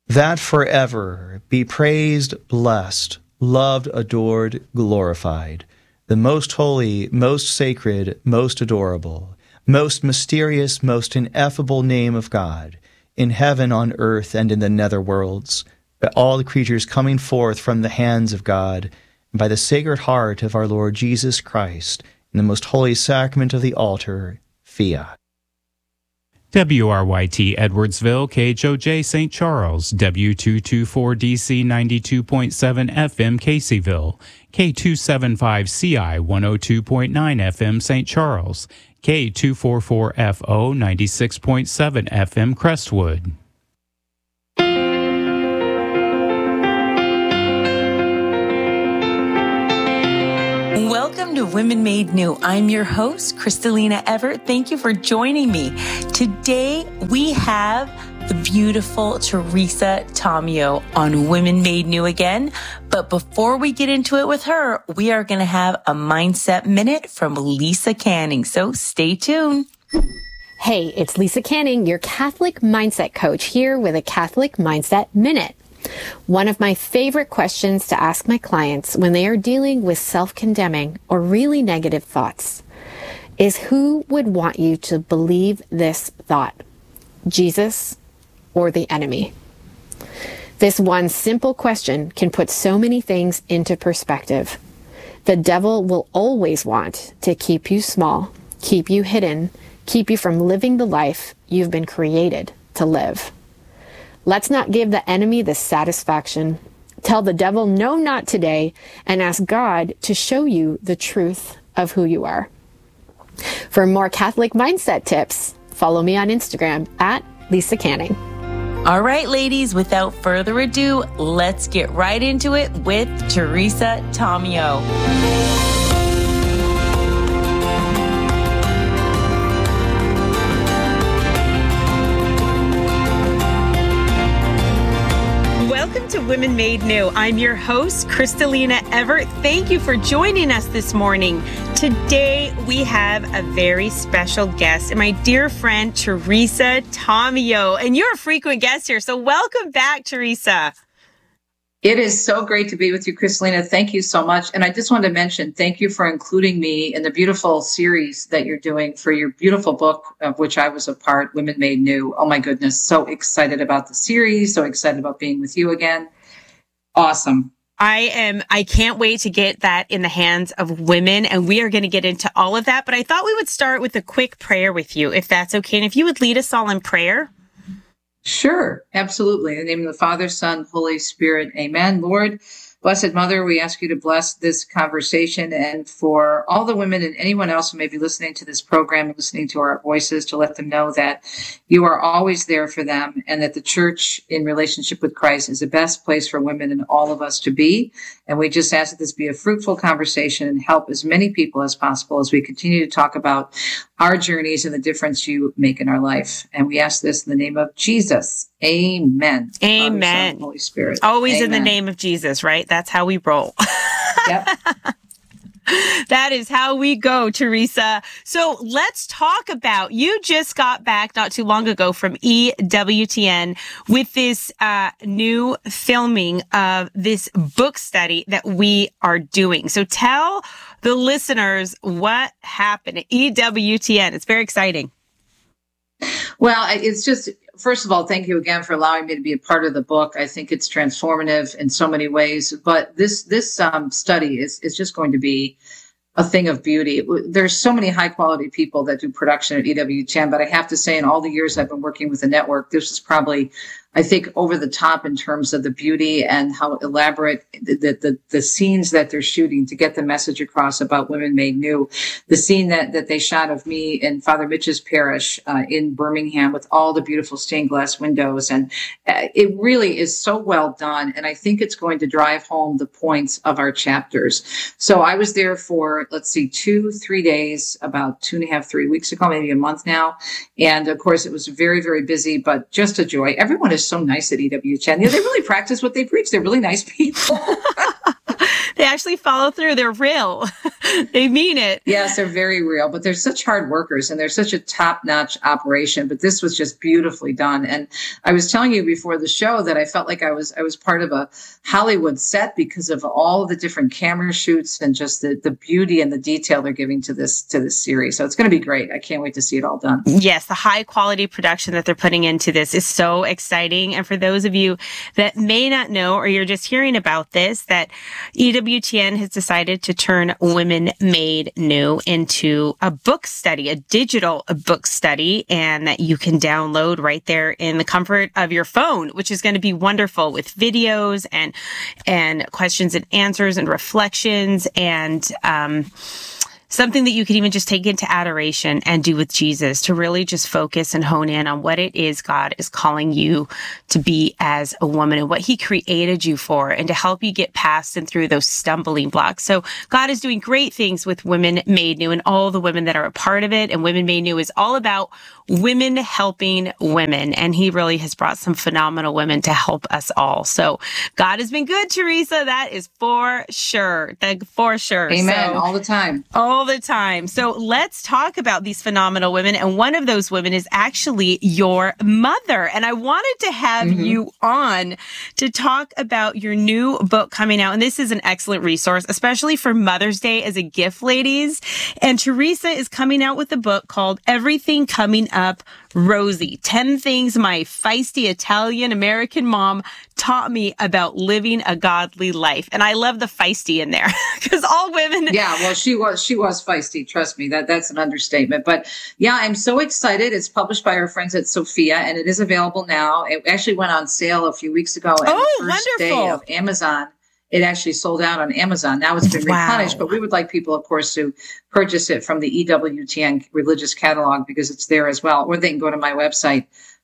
that forever be praised, blessed, loved, adored, glorified, the most holy, most sacred, most adorable, most mysterious, most ineffable name of God, in heaven, on earth, and in the nether worlds, by all the creatures coming forth from the hands of God, and by the Sacred Heart of our Lord Jesus Christ, in the most holy sacrament of the altar, fiat. WRYT Edwardsville, KHOJ St. Charles, W224DC 92.7 FM Caseyville, K275CI 102.9 FM St. Charles, K244FO 96.7 FM Crestwood. Welcome to Women Made New. I'm your host, Kristalina Everett. Thank you for joining me. Today, we have the beautiful Teresa Tomeo on Women Made New again. But before we get into it with her, we are going to have a Mindset Minute from Lisa Canning. So stay tuned. Hey, it's Lisa Canning, your Catholic Mindset Coach, here with a Catholic Mindset Minute. One of my favorite questions to ask my clients when they are dealing with self-condemning or really negative thoughts is, who would want you to believe this thought? Jesus or the enemy? This one simple question can put so many things into perspective. The devil will always want to keep you small, keep you hidden, keep you from living the life you've been created to live. Let's not give the enemy the satisfaction. Tell the devil no, not today, and ask God to show you the truth of who you are. For more Catholic mindset tips, follow me on Instagram at Lisa Canning. All right, ladies, without further ado, let's get right into it with Teresa Tomeo. Welcome to Women Made New. I'm your host, Kristalina Everett. Thank you for joining us this morning. Today, we have a very special guest, and my dear friend, Teresa Tomeo. And you're a frequent guest here, so welcome back, Teresa. It is so great to be with you, Kristalina. Thank you so much. And I just wanted to mention, thank you for including me in the beautiful series that you're doing for your beautiful book, of which I was a part, Women Made New. Oh my goodness. So excited about the series. So excited about being with you again. Awesome. I can't wait to get that in the hands of women, and we are going to get into all of that. But I thought we would start with a quick prayer with you, if that's okay. And if you would lead us all in prayer. Sure, absolutely. In the name of the Father, Son, Holy Spirit, amen. Lord, Blessed Mother, we ask you to bless this conversation, and for all the women and anyone else who may be listening to this program, listening to our voices, to let them know that you are always there for them, and that the church in relationship with Christ is the best place for women and all of us to be. And we just ask that this be a fruitful conversation and help as many people as possible as we continue to talk about our journeys and the difference you make in our life. And we ask this in the name of Jesus. Amen. Amen. Father, Son, Holy Spirit. Always Amen. in the name of Jesus, right? That's how we roll. Yep. That is how we go, Teresa. So let's talk about, you just got back not too long ago from EWTN with this new filming of this book study that we are doing. So tell the listeners what happened at EWTN. It's very exciting. Well, it's just, first of all, thank you again for allowing me to be a part of the book. I think it's transformative in so many ways, but this study is just going to be a thing of beauty. There's so many high quality people that do production at EWTN, but I have to say, in all the years I've been working with the network, this is probably, I think, over the top in terms of the beauty and how elaborate the scenes that they're shooting to get the message across about Women Made New. The scene that they shot of me in Father Mitch's parish in Birmingham with all the beautiful stained glass windows. And it really is so well done. And I think it's going to drive home the points of our chapters. So I was there for, 2-3 days, about 2.5-3 weeks ago, maybe a month now. And of course, it was very, very busy, but just a joy. Everyone is so nice at EWTN. They really practice what they preach. They're really nice people. They actually follow through. They're real. They mean it. Yes, they're very real, but they're such hard workers and they're such a top-notch operation. But this was just beautifully done. And I was telling you before the show that I felt like I was part of a Hollywood set because of all the different camera shoots and just the beauty and the detail they're giving to this series. So it's going to be great. I can't wait to see it all done. Yes, the high quality production that they're putting into this is so exciting. And for those of you that may not know, or you're just hearing about this, that EWTN has decided to turn Women Made New into a book study, a digital book study, and that you can download right there in the comfort of your phone, which is going to be wonderful with videos and questions and answers and reflections and something that you could even just take into adoration and do with Jesus to really just focus and hone in on what it is God is calling you to be as a woman and what he created you for, and to help you get past and through those stumbling blocks. So God is doing great things with Women Made New and all the women that are a part of it. And Women Made New is all about women helping women. And he really has brought some phenomenal women to help us all. So God has been good, Teresa. That is for sure. For sure. Amen. So, all the time. all the time. So let's talk about these phenomenal women. And one of those women is actually your mother. And I wanted to have you on to talk about your new book coming out. And this is an excellent resource, especially for Mother's Day as a gift, ladies. And Teresa is coming out with a book called Everything Coming Up, Rosie, 10 Things My Feisty Italian American Mom Taught Me About Living a Godly Life. And I love the feisty in there because all women. Yeah, well, she was feisty. Trust me, that's an understatement. But yeah, I'm so excited. It's published by our friends at Sophia, and it is available now. It actually went on sale a few weeks ago. And the first day of Amazon, it actually sold out on Amazon. Now it's been replenished, but we would like people, of course, to purchase it from the EWTN religious catalog because it's there as well. Or they can go to my website,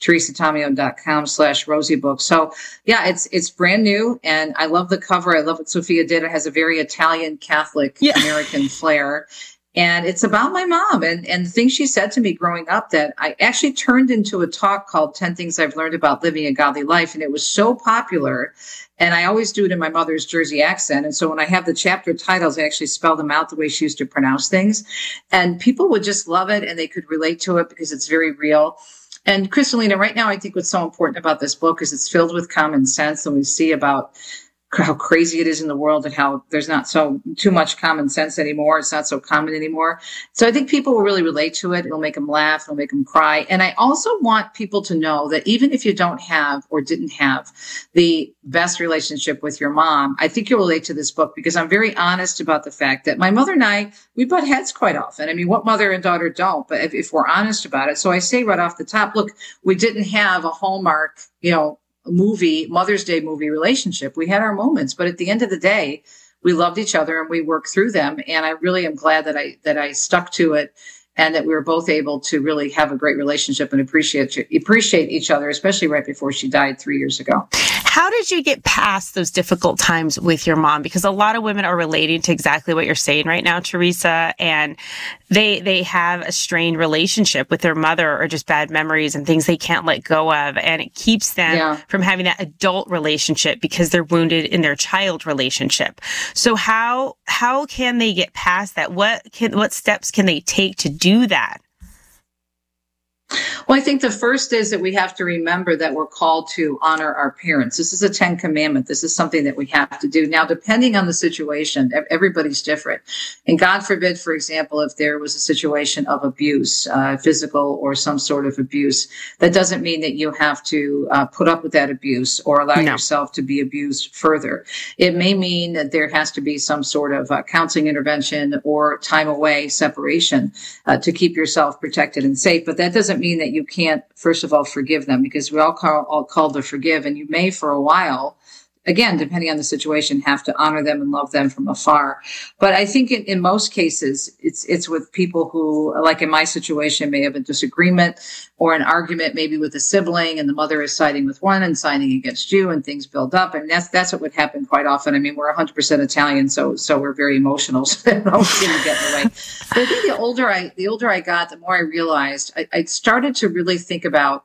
teresatomeo.com/rosiebook. So yeah, it's brand new. And I love the cover. I love what Sophia did. It has a very Italian Catholic American flair. And it's about my mom and the things she said to me growing up that I actually turned into a talk called 10 Things I've Learned About Living a Godly Life. And it was so popular. And I always do it in my mother's Jersey accent. And so when I have the chapter titles, I actually spell them out the way she used to pronounce things. And people would just love it and they could relate to it because it's very real. And Kristalina, right now, I think what's so important about this book is it's filled with common sense. And we see about how crazy it is in the world and how there's not too much common sense anymore. It's not so common anymore. So I think people will really relate to it. It'll make them laugh. It'll make them cry. And I also want people to know that even if you don't have or didn't have the best relationship with your mom, I think you'll relate to this book because I'm very honest about the fact that my mother and I, we butt heads quite often. I mean, what mother and daughter don't? But if we're honest about it. So I say right off the top, look, we didn't have a Hallmark, Mother's Day movie relationship. We had our moments, but at the end of the day, we loved each other and we worked through them. And I really am glad that I stuck to it and that we were both able to really have a great relationship and appreciate each other, especially right before she died 3 years ago. How did you get past those difficult times with your mom? Because a lot of women are relating to exactly what you're saying right now, Teresa, and they have a strained relationship with their mother or just bad memories and things they can't let go of. And it keeps them from having that adult relationship because they're wounded in their child relationship. So how can they get past that? What steps can they take to do that? Well, I think the first is that we have to remember that we're called to honor our parents. This is a 10 commandment. This is something that we have to do. Now, depending on the situation, everybody's different. And God forbid, for example, if there was a situation of abuse, physical or some sort of abuse, that doesn't mean that you have to put up with that abuse or allow yourself to be abused further. It may mean that there has to be some sort of counseling intervention or time away, separation to keep yourself protected and safe. But that doesn't mean that you can't, first of all, forgive them because we all called to forgive. And you may, for a while, again, depending on the situation, have to honor them and love them from afar. But I think in most cases, it's with people who, like in my situation, may have a disagreement or an argument maybe with a sibling and the mother is siding with one and siding against you and things build up. And that's what would happen quite often. I mean, we're 100% Italian, so we're very emotional. So that always seemed to get in the way. But I think the older I got, the more I realized I started to really think about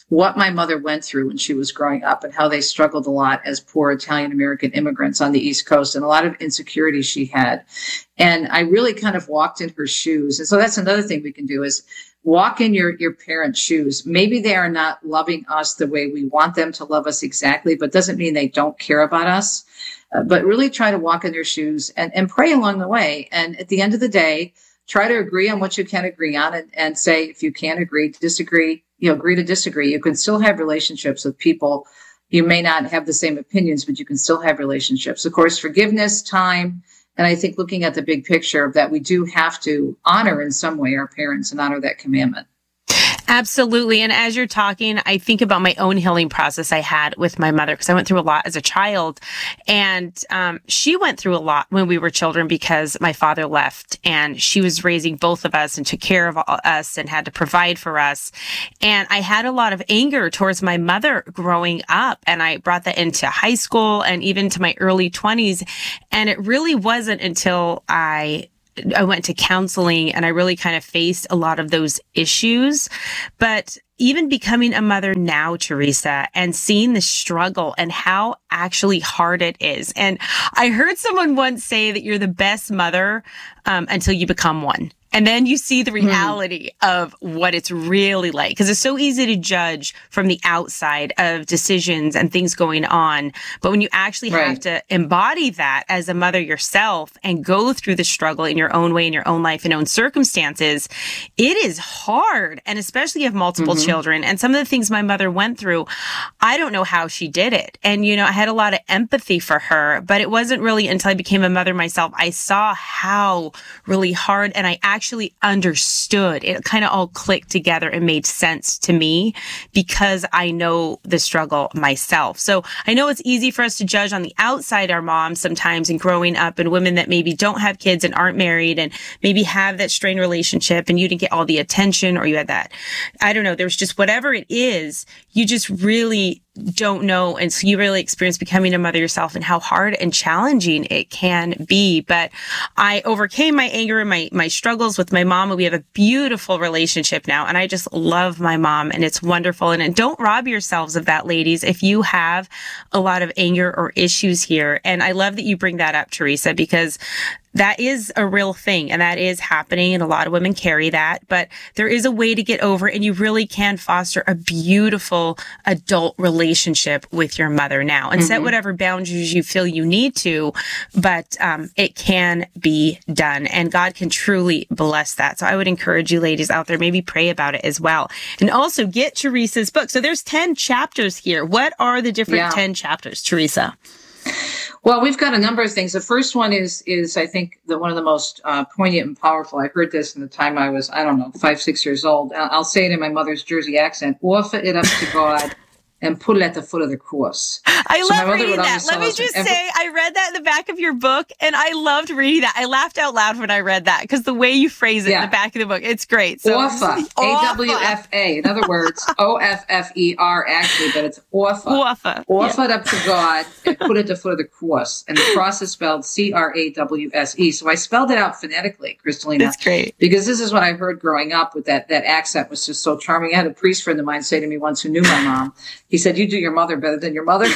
what my mother went through when she was growing up and how they struggled a lot as poor Italian-American immigrants on the East Coast and a lot of insecurity she had. And I really kind of walked in her shoes. And so that's another thing we can do is walk in your parents' shoes. Maybe they are not loving us the way we want them to love us exactly, but doesn't mean they don't care about us. But really try to walk in their shoes and pray along the way. And at the end of the day, try to agree on what you can agree on and say, if you can't agree, disagree, agree to disagree. You can still have relationships with people. You may not have the same opinions, but you can still have relationships. Of course, forgiveness, time, and I think looking at the big picture of that, we do have to honor in some way our parents and honor that commandment. Absolutely. And as you're talking, I think about my own healing process I had with my mother, because I went through a lot as a child. And she went through a lot when we were children because my father left and she was raising both of us and took care of us and had to provide for us. And I had a lot of anger towards my mother growing up. And I brought that into high school and even to my early 20s. And it really wasn't until I went to counseling and I really kind of faced a lot of those issues. But even becoming a mother now, Teresa, and seeing the struggle and how actually hard it is. And I heard someone once say that you're the best mother until you become one. And then you see the reality of what it's really like. Because it's so easy to judge from the outside of decisions and things going on. But when you actually have to embody that as a mother yourself and go through the struggle in your own way, in your own life, and own circumstances, it is hard. And especially if you have multiple children. And some of the things my mother went through, I don't know how she did it. And, I had a lot of empathy for her. But it wasn't really until I became a mother myself, I saw how really hard, and I actually understood. It kind of all clicked together and made sense to me because I know the struggle myself. So I know it's easy for us to judge on the outside our moms sometimes and growing up, and women that maybe don't have kids and aren't married and maybe have that strained relationship and you didn't get all the attention, or you had that, I don't know, there's just whatever it is, you just really don't know. And so you really experience becoming a mother yourself and how hard and challenging it can be. But I overcame my anger and my struggles with my mom. And we have a beautiful relationship now. And I just love my mom and it's wonderful. And don't rob yourselves of that, ladies, if you have a lot of anger or issues here. And I love that you bring that up, Teresa, because that is a real thing and that is happening. And a lot of women carry that, but there is a way to get over it, and you really can foster a beautiful adult relationship with your mother now and set whatever boundaries you feel you need to, but it can be done and God can truly bless that. So I would encourage you ladies out there, maybe pray about it as well. And also get Teresa's book. So there's 10 chapters here. What are the different 10 chapters, Teresa? Well, we've got a number of things. The first one is I think one of the most poignant and powerful. I heard this in the time I was, 5, 6 years old. I'll say it in my mother's Jersey accent: offer it up to God and put it at the foot of the cross. I love reading that. Let me just say, I read that in the back of your book, and I loved reading that. I laughed out loud when I read that because the way you phrase it in the back of the book, it's great. So, offer, A-W-F-A. In other words, O-F-F-E-R actually, but it's offer. Offer it up to God and put it at the foot of the cross. And the cross is spelled C-R-A-W-S-E. So I spelled it out phonetically, Kristalina. That's great. Because this is what I heard growing up with that accent was just so charming. I had a priest friend of mine say to me once who knew my mom, he said, "You do your mother better than your mother."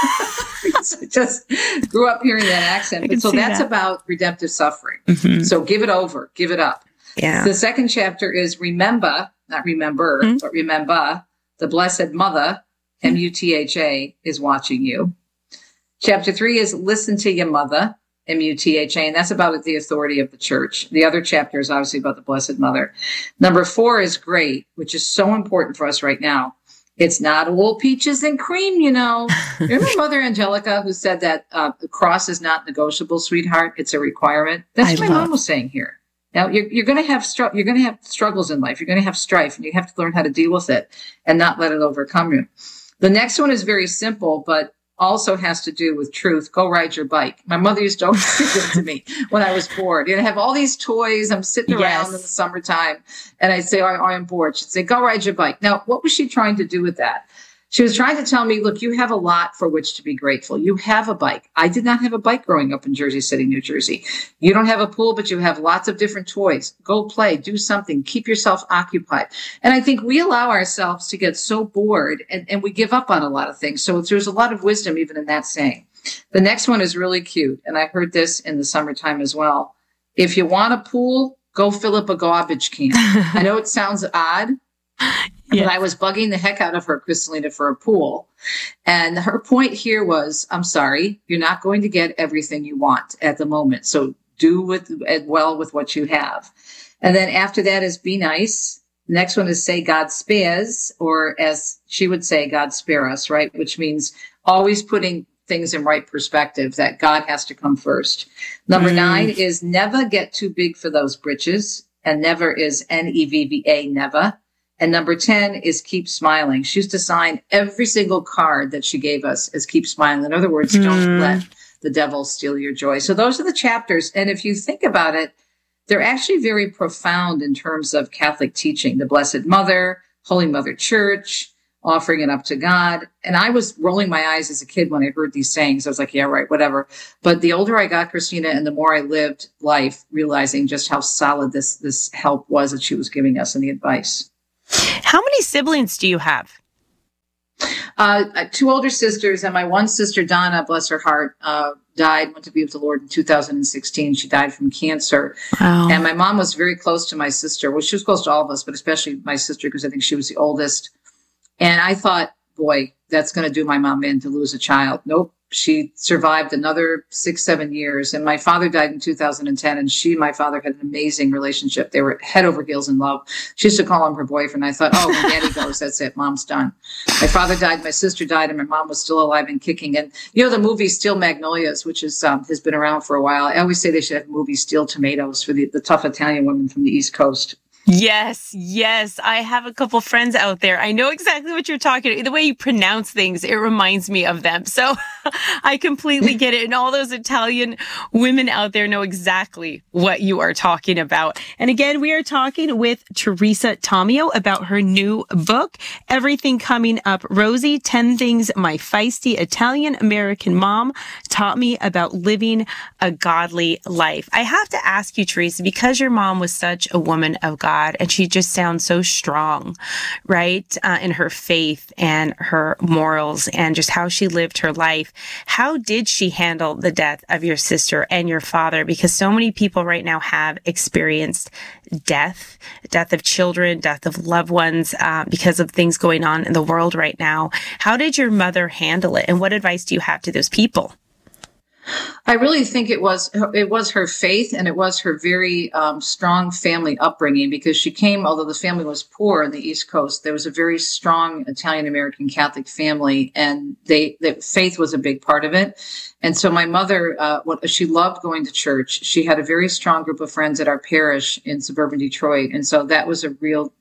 I just grew up hearing that accent. But so that's about redemptive suffering. So give it over, give it up. Yeah. The second chapter is remember, not remember, but remember the Blessed Mother, M-U-T-H-A, is watching you. Chapter 3 is listen to your mother, M-U-T-H-A, and that's about the authority of the church. The other chapter is obviously about the Blessed Mother. Number 4 is great, which is so important for us right now. It's not all peaches and cream, Remember Mother Angelica, who said that the cross is not negotiable, sweetheart? It's a requirement. That's what my mom was saying here. Now you're going to have struggles in life. You're going to have strife, and you have to learn how to deal with it and not let it overcome you. The next one is very simple, but also has to do with truth. Go ride your bike. My mother used to always say this to me when I was bored. I have all these toys. I'm sitting around in the summertime, and I'd say, I'm bored. She'd say, go ride your bike. Now, what was she trying to do with that? She was trying to tell me, look, you have a lot for which to be grateful. You have a bike. I did not have a bike growing up in Jersey City, New Jersey. You don't have a pool, but you have lots of different toys. Go play, do something, keep yourself occupied. And I think we allow ourselves to get so bored and we give up on a lot of things. So there's a lot of wisdom even in that saying. The next one is really cute. And I heard this in the summertime as well. If you want a pool, go fill up a garbage can. I know it sounds odd. Yeah. But I was bugging the heck out of her, Kristalina, for a pool. And her point here was, I'm sorry, you're not going to get everything you want at the moment. So do well with what you have. And then after that is be nice. Next one is say God spares, or as she would say, God spare us, right? Which means always putting things in right perspective, that God has to come first. Number 9 is never get too big for those britches. And never is NEVVA, never. And number 10 is keep smiling. She used to sign every single card that she gave us as keep smiling. In other words, don't let the devil steal your joy. So those are the chapters. And if you think about it, they're actually very profound in terms of Catholic teaching. The Blessed Mother, Holy Mother Church, offering it up to God. And I was rolling my eyes as a kid when I heard these sayings. I was like, yeah, right, whatever. But the older I got, Christina, and the more I lived life, realizing just how solid this help was that she was giving us and the advice. How many siblings do you have? 2 older sisters, and my one sister, Donna, bless her heart, went to be with the Lord in 2016. She died from cancer. Wow. And my mom was very close to my sister. Well, she was close to all of us, but especially my sister, because I think she was the oldest. And I thought, boy, that's going to do my mom in to lose a child. Nope. She survived another 6-7 years. And my father died in 2010. And she and my father had an amazing relationship. They were head over heels in love. She used to call him her boyfriend. I thought, oh, when daddy goes, that's it. Mom's done. My father died. My sister died. And my mom was still alive and kicking. And, you know, the movie Steel Magnolias, which is has been around for a while. I always say they should have a movie Steel Tomatoes for the tough Italian women from the East Coast. Yes. I have a couple friends out there. I know exactly what you're talking about. The way you pronounce things, it reminds me of them. So I completely get it. And all those Italian women out there know exactly what you are talking about. And again, we are talking with Teresa Tomeo about her new book, Everything Coming Up Rosie, 10 Things My Feisty Italian American Mom Taught Me About Living a Godly Life. I have to ask you, Teresa, because your mom was such a woman of God, and she just sounds so strong, right, in her faith and her morals and just how she lived her life. How did she handle the death of your sister and your father? Because so many people right now have experienced death of children, death of loved ones, because of things going on in the world right now. How did your mother handle it? And what advice do you have to those people? I really think it was her faith, and it was her very strong family upbringing, because she came, although the family was poor on the East Coast, there was a very strong Italian-American Catholic family, and faith was a big part of it. And so my mother, she loved going to church. She had a very strong group of friends at our parish in suburban Detroit. And so that was a real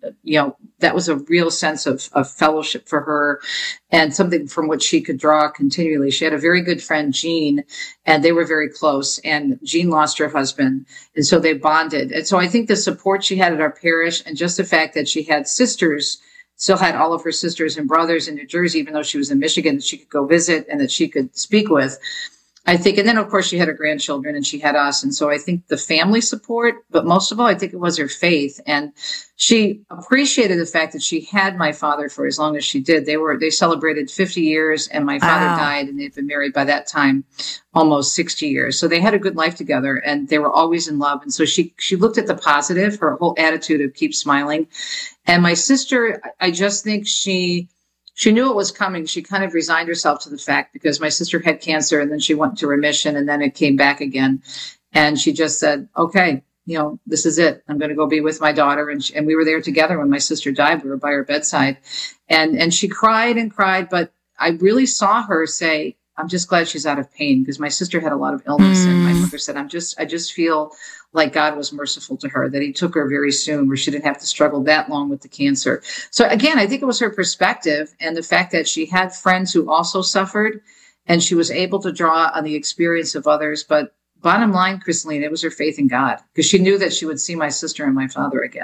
sense of fellowship for her, and something from which she could draw continually. She had a very good friend, Jean, and they were very close. And Jean lost her husband, and so they bonded. And so I think the support she had at our parish, and just the fact that she had sisters, still had all of her sisters and brothers in New Jersey, even though she was in Michigan, that she could go visit and that she could speak with, I think. And then, of course, she had her grandchildren and she had us. And so I think the family support, but most of all, I think it was her faith. And she appreciated the fact that she had my father for as long as she did. They celebrated 50 years, and my father died, and they'd been married by that time almost 60 years. So they had a good life together, and they were always in love. And so she looked at the positive, her whole attitude of keep smiling. And my sister, I just think she knew it was coming. She kind of resigned herself to the fact, because my sister had cancer, and then she went into remission, and then it came back again. And she just said, okay, this is it. I'm going to go be with my daughter. And we were there together when my sister died. We were by her bedside, and she cried and cried. But I really saw her say, I'm just glad she's out of pain, because my sister had a lot of illness. And my mother said, I just feel like God was merciful to her, that he took her very soon, where she didn't have to struggle that long with the cancer. So again, I think it was her perspective, and the fact that she had friends who also suffered, and she was able to draw on the experience of others. But bottom line, Kristalina, it was her faith in God, because she knew that she would see my sister and my father again.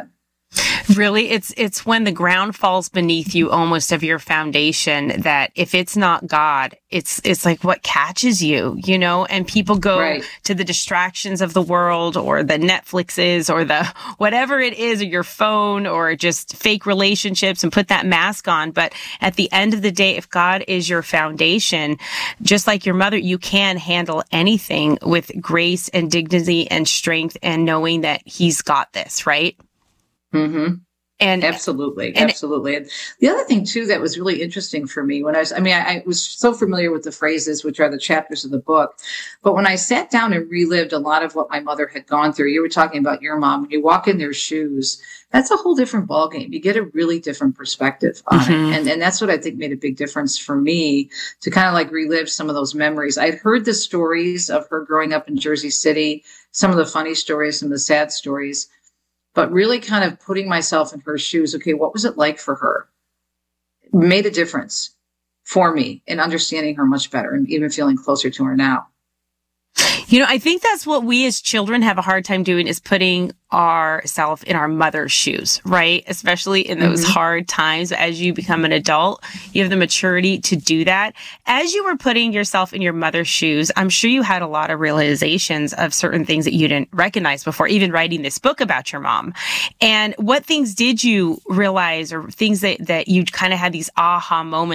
Really, it's when the ground falls beneath you almost of your foundation that if it's not God, it's like what catches you, you know, and people go to the distractions of the world or the Netflixes or the whatever it is, or your phone or just fake relationships and put that mask on. But at the end of the day, if God is your foundation, just like your mother, you can handle anything with grace and dignity and strength and knowing that He's got this, right? Mm-hmm. And absolutely. And the other thing too, that was really interesting for me when I was so familiar with the phrases, which are the chapters of the book, but when I sat down and relived a lot of what my mother had gone through, you were talking about your mom, when you walk in their shoes, that's a whole different ballgame. You get a really different perspective on it. And that's what I think made a big difference for me to kind of like relive some of those memories. I'd heard the stories of her growing up in Jersey City, some of the funny stories, some of the sad stories, but really kind of putting myself in her shoes. Okay, what was it like for her? It made a difference for me in understanding her much better and even feeling closer to her now. You know, I think that's what we as children have a hard time doing, is putting ourselves in our mother's shoes, right? Especially in those hard times. As you become an adult, you have the maturity to do that. As you were putting yourself in your mother's shoes, I'm sure you had a lot of realizations of certain things that you didn't recognize before, even writing this book about your mom. And what things did you realize, or things that you kind of had these aha moments